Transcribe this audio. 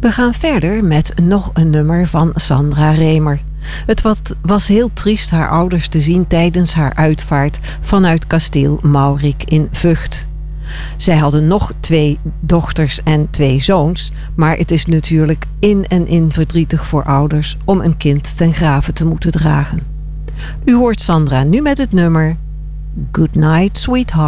We gaan verder met nog een nummer van Sandra Remer. Het was heel triest haar ouders te zien tijdens haar uitvaart vanuit kasteel Maurik in Vught. Zij hadden nog 2 dochters en 2 zoons, maar het is natuurlijk in en in verdrietig voor ouders om een kind ten grave te moeten dragen. U hoort Sandra nu met het nummer Good Night, Sweetheart.